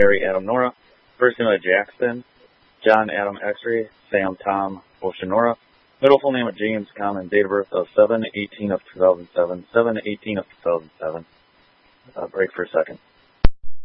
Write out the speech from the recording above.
Mary Adam Nora. First name of Jackson, John Adam X-ray, Sam Tom Oceanora. Middle full name of James Common. Date of birth of 7/18 of 2007. 7/18 of 2007. Break for a second.